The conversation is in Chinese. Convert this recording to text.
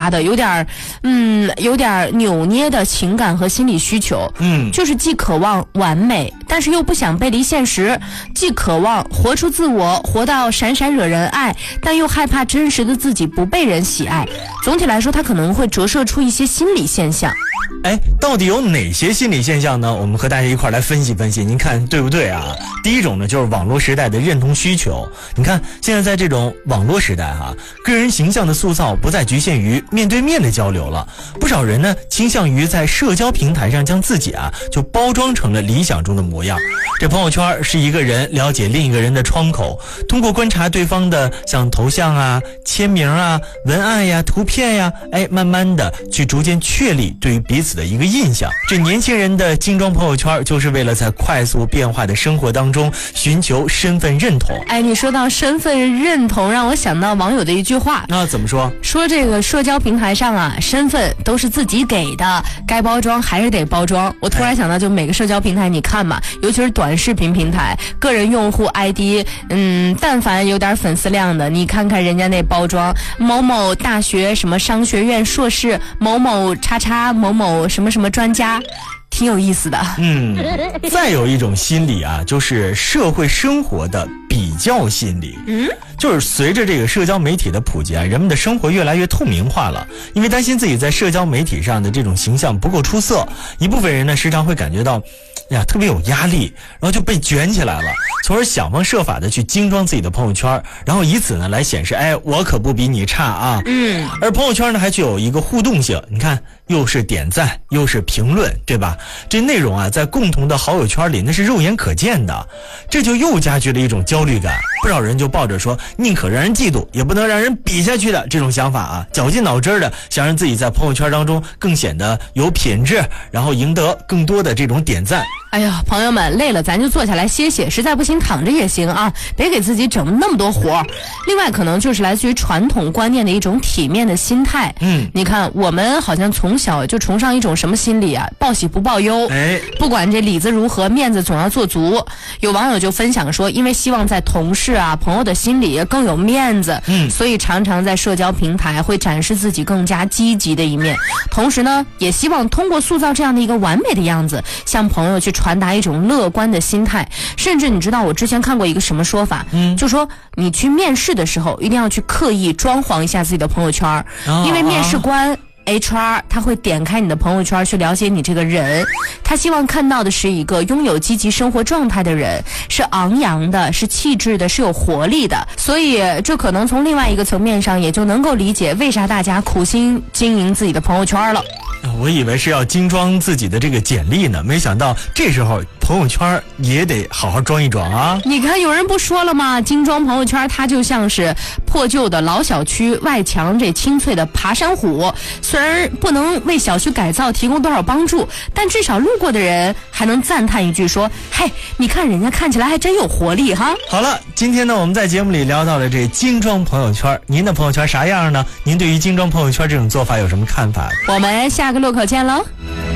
杂的，有点扭捏的情感和心理需求。就是既渴望完美，但是又不想背离现实，既渴望活出自我，活到闪闪惹人爱，但又害怕真实的自己不被人喜爱。总体来说，它可能会折射出一些心理现象。 到底有哪些心理现象呢？我们和大家一块来分析分析，您看对不对啊？第一种呢，就是网络时代的认同需求。你看现在在这种网络时代个人形象的塑造不再局限于面对面的交流了，不少人呢倾向于在社交平台上将自己就包装成了理想中的模样。这朋友圈是一个人了解另一个人的窗口，通过观察对方的像头像签名文案图片慢慢的去逐渐确立对于彼此的一个印象。这年轻人的精装朋友圈就是为了在快速变化的生活当中寻求身份认同。 你说到身份认同，让我想到网友的一句话。 那怎么说？ 说这个社交平台上身份都是自己给的，该包装还是得包装。我突然想到，就每个社交平台你看嘛，尤其是短视频平台，个人用户 ID，但凡有点粉丝量的，你看看人家那包装，某某大学什么商学院硕士，某某叉叉，某某什么什么专家。挺有意思的。 再有一种心理就是社会生活的比较心理。就是随着这个社交媒体的普及人们的生活越来越透明化了，因为担心自己在社交媒体上的这种形象不够出色，一部分人呢时常会感觉到特别有压力，然后就被卷起来了，从而想方设法的去精装自己的朋友圈，然后以此呢来显示我可不比你差而朋友圈呢还具有一个互动性，你看又是点赞又是评论，对吧？这内容在共同的好友圈里那是肉眼可见的，这就又加剧了一种焦虑感。不少人就抱着说宁可让人嫉妒也不能让人比下去的这种想法绞尽脑汁的想让自己在朋友圈当中更显得有品质，然后赢得更多的这种点赞。 朋友们，累了咱就坐下来歇歇，实在不行躺着也行别给自己整那么多活。另外可能就是来自于传统观念的一种体面的心态。你看我们好像从小就崇尚一种什么心理报喜不报忧。不管这里子如何，面子总要做足。有网友就分享说，因为希望在同事朋友的心里更有面子，所以常常在社交平台会展示自己更加积极的一面，同时呢也希望通过塑造这样的一个完美的样子，向朋友去传达一种乐观的心态。甚至你知道我之前看过一个什么说法，就说你去面试的时候一定要去刻意装潢一下自己的朋友圈，因为面试官HR 他会点开你的朋友圈去了解你这个人，他希望看到的是一个拥有积极生活状态的人，是昂扬的，是气质的，是有活力的。所以这可能从另外一个层面上也就能够理解为啥大家苦心经营自己的朋友圈了。 我以为是要精装自己的这个简历呢，没想到这时候朋友圈也得好好装一装你看有人不说了吗？精装朋友圈它就像是破旧的老小区外墙这清脆的爬山虎，虽然不能为小区改造提供多少帮助，但至少路过的人还能赞叹一句说，嘿，你看人家看起来还真有活力好了，今天呢我们在节目里聊到了这精装朋友圈，您的朋友圈啥样呢？您对于精装朋友圈这种做法有什么看法？ 我们下个路口见喽。